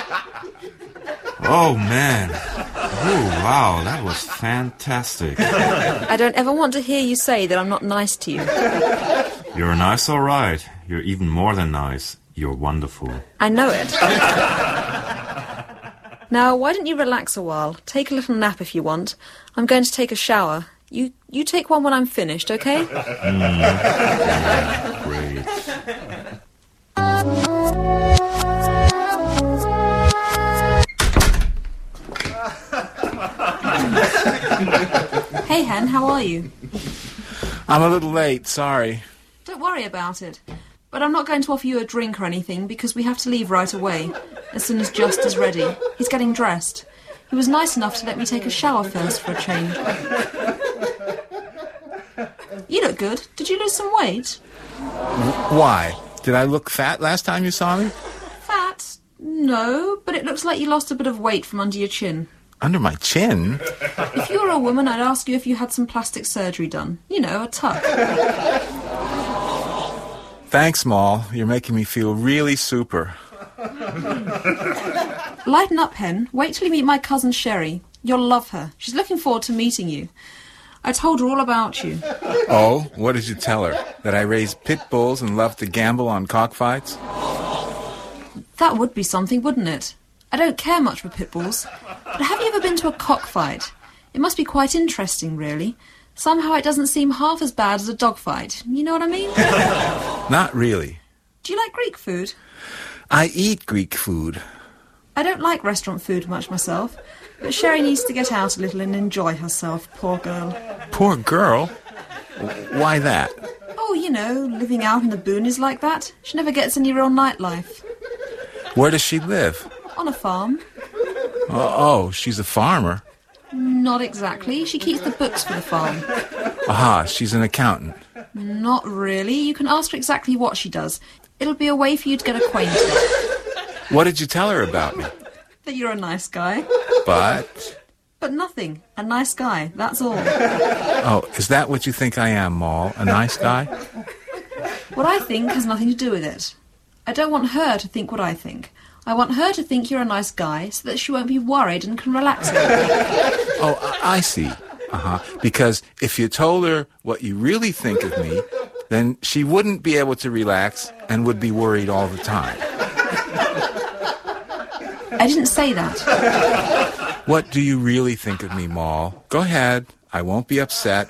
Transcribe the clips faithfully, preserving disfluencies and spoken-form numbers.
Oh, man. Oh, wow, that was fantastic. I don't ever want to hear you say that I'm not nice to you. You're nice, all right. You're even more than nice. You're wonderful. I know it. Now, why don't you relax a while? Take a little nap if you want. I'm going to take a shower. You you take one when I'm finished, okay? Mm. Yeah, great. Hey, Hen, how are you? I'm a little late, sorry. Don't worry about it. But I'm not going to offer you a drink or anything because we have to leave right away, as soon as Just is ready. He's getting dressed. He was nice enough to let me take a shower first for a change. You look good. Did you lose some weight? Why? Did I look fat last time you saw me? Fat? No, but it looks like you lost a bit of weight from under your chin. Under my chin? If you were a woman, I'd ask you if you had some plastic surgery done. You know, a tuck. Thanks, Moll. You're making me feel really super. Lighten up, Hen. Wait till you meet my cousin Sherry. You'll love her. She's looking forward to meeting you. I told her all about you. Oh, what did you tell her? That I raised pit bulls and love to gamble on cockfights? That would be something, wouldn't it? I don't care much for pit bulls. But have you ever been to a cockfight? It must be quite interesting, really. Somehow it doesn't seem half as bad as a dogfight. You know what I mean? Not really. Do you like Greek food? I eat Greek food. I don't like restaurant food much myself. But Sherry needs to get out a little and enjoy herself, poor girl. Poor girl? Why that? Oh, you know, living out in the boonies like that. She never gets any real nightlife. Where does she live? On a farm. Oh, oh, she's a farmer. Not exactly. She keeps the books for the farm. Aha, she's an accountant. Not really. You can ask her exactly what she does. It'll be a way for you to get acquainted. What did you tell her about me? That you're a nice guy. But? But nothing. A nice guy. That's all. Oh, is that what you think I am, Moll? A nice guy? What I think has nothing to do with it. I don't want her to think what I think. I want her to think you're a nice guy so that she won't be worried and can relax a little. Oh, I, I see. Uh-huh. Because if you told her what you really think of me, then she wouldn't be able to relax and would be worried all the time. I didn't say that. What do you really think of me, Moll? Go ahead. I won't be upset.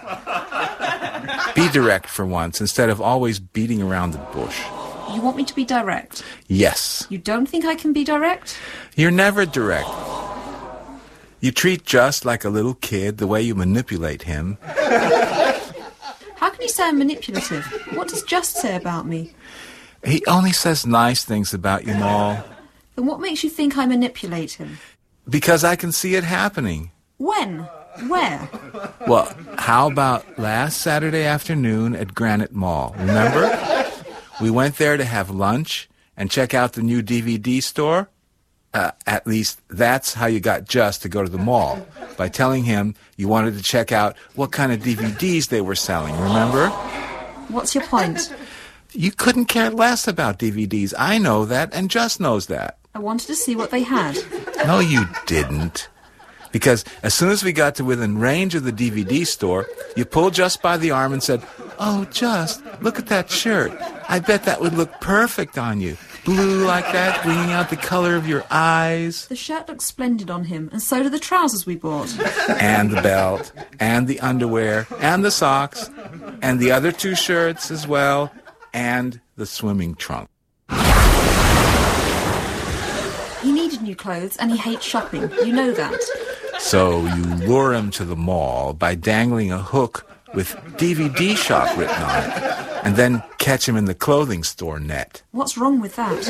Be direct for once instead of always beating around the bush. You want me to be direct? Yes. You don't think I can be direct? You're never direct. You treat Just like a little kid the way you manipulate him. How can you say I'm manipulative? What does Just say about me? He only says nice things about you, Moll. Then what makes you think I manipulate him? Because I can see it happening. When? Where? Well, how about last Saturday afternoon at Granite Mall? Remember? We went there to have lunch and check out the new D V D store. Uh, at least that's how you got Just to go to the mall, by telling him you wanted to check out what kind of D V Ds they were selling, remember? What's your point? You couldn't care less about D V Ds. I know that, and Just knows that. I wanted to see what they had. No, you didn't. Because as soon as we got to within range of the D V D store, you pulled Just by the arm and said, "Oh, Just, look at that shirt. I bet that would look perfect on you. Blue like that, bringing out the color of your eyes." The shirt looked splendid on him, and so do the trousers we bought. And the belt, and the underwear, and the socks, and the other two shirts as well, and the swimming trunk. He needed new clothes, and he hates shopping. You know that. So you lure him to the mall by dangling a hook with D V D shop written on it, and then catch him in the clothing store net. What's wrong with that?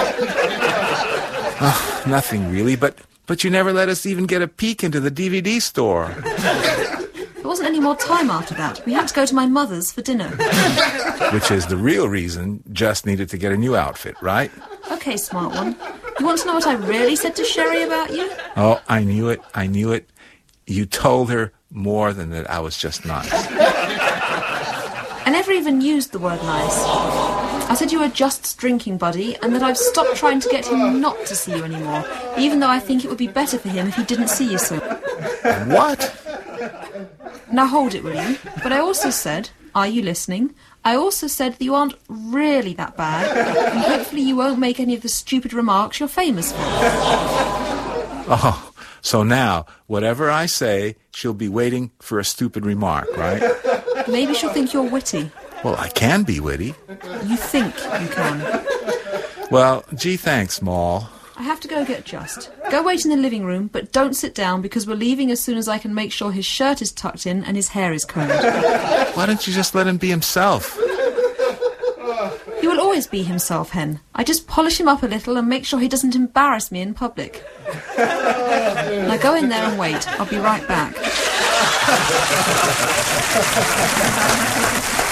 Oh, nothing really, but, but you never let us even get a peek into the D V D store. There wasn't any more time after that. We had to go to my mother's for dinner. Which is the real reason Just needed to get a new outfit, right? Okay, smart one. You want to know what I really said to Sherry about you? Oh, I knew it. I knew it. You told her more than that I was just nice. I never even used the word nice. I said you were Just's drinking buddy and that I've stopped trying to get him not to see you anymore, even though I think it would be better for him if he didn't see you so. What? Now hold it, will you? But I also said, are you listening? I also said that you aren't really that bad, and hopefully you won't make any of the stupid remarks you're famous for. Oh, so now, whatever I say, she'll be waiting for a stupid remark, right? Maybe she'll think you're witty. Well, I can be witty. You think you can. Well, gee, thanks, Moll. I have to go get Just. Go wait in the living room, but don't sit down because we're leaving as soon as I can make sure his shirt is tucked in and his hair is combed. Why don't you just let him be himself? He will always be himself, Hen. I just polish him up a little and make sure he doesn't embarrass me in public. Now go in there and wait. I'll be right back.